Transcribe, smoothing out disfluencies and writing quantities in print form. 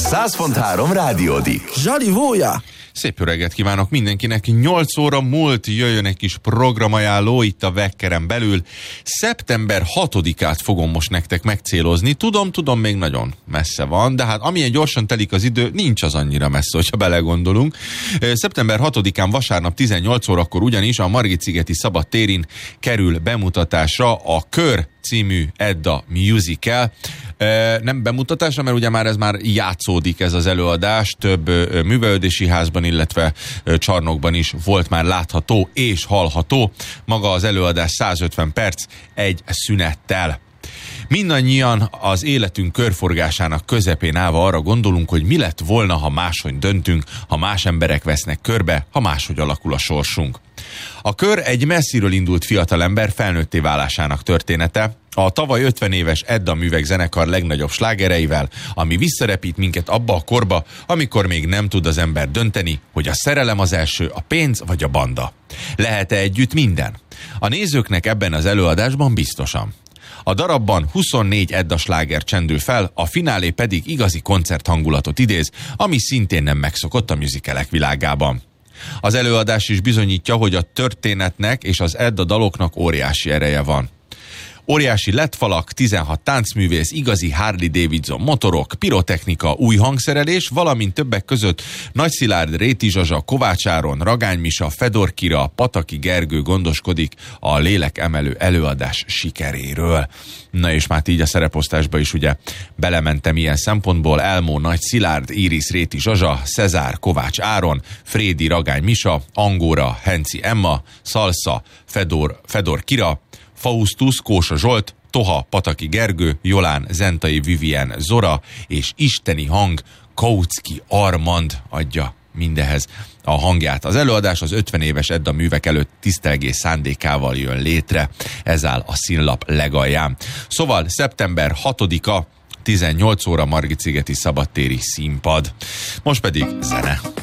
100.3 Rádiódik. Zsali Vója! Szép öreget kívánok mindenkinek, 8 óra múlt, jöjjön egy kis programajánló itt a Vekkeren belül. Szeptember 6-át fogom most nektek megcélozni. Tudom, még nagyon messze van, de hát amilyen gyorsan telik az idő, nincs az annyira messze, hogyha belegondolunk. Szeptember 6-án vasárnap 18 órakor ugyanis a Margit-szigeti Szabadtérin kerül bemutatásra a Kör című Edda musical. Nem bemutatásra, mert ugye ez már játszódik ez az előadás, több művelődési házban, illetve csarnokban is volt már látható és hallható. Maga az előadás 150 perc egy szünettel. Mindannyian az életünk körforgásának közepén állva arra gondolunk, hogy mi lett volna, ha máshogy döntünk, ha más emberek vesznek körbe, ha máshogy alakul a sorsunk. A Kör egy messziről indult fiatalember felnőtté válásának története, a tavaly 50 éves Edda művekzenekar legnagyobb slágereivel, ami visszarepít minket abba a korba, amikor még nem tud az ember dönteni, hogy a szerelem az első, a pénz vagy a banda. Lehet-e együtt minden? A nézőknek ebben az előadásban biztosan. A darabban 24 Edda sláger csendül fel, a finálé pedig igazi koncerthangulatot idéz, ami szintén nem megszokott a musicalek világában. Az előadás is bizonyítja, hogy a történetnek és az Edda daloknak óriási ereje van. Óriási LED-falak, 16 táncművész, igazi Harley Davidson motorok, pirotechnika, új hangszerelés, valamint többek között Nagy Szilárd, Réti Zsazsa, Kovács Áron, Ragány Misa, Fedor Kira, Pataki Gergő gondoskodik a lélekemelő előadás sikeréről. Na és már így a szereposztásba is ugye belementem ilyen szempontból: Elmó, Nagy Szilárd, Iris, Réti Zsazsa, Cezár, Kovács Áron, Frédi, Ragány Misa, Angóra, Henci Emma, Szalsza, Fedor Kira, Faustus, Kósa Zsolt, Toha, Pataki Gergő, Jolán, Zentai Vivien, Zora és isteni hang Kautsky Armand adja mindehez a hangját. Az előadás az 50 éves Edda művek előtt tisztelgés szándékával jön létre. Ez áll a színlap legalján. Szóval szeptember 6-a 18 óra Margit-szigeti Szabadtéri színpad. Most pedig zene.